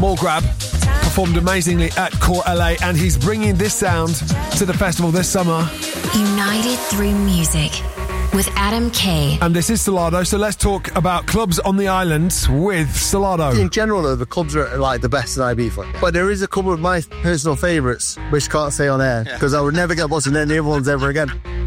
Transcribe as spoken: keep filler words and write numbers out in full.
More Grab performed amazingly at Core L A, and he's bringing this sound to the festival this summer. United through music with Adam Kay. And this is Solardo, so let's talk about clubs on the island with Solardo. In general, though, the clubs are like the best in Ibiza. But there is a couple of my personal favourites, which can't say on air, because yeah. I would never get lost in any other ones ever again.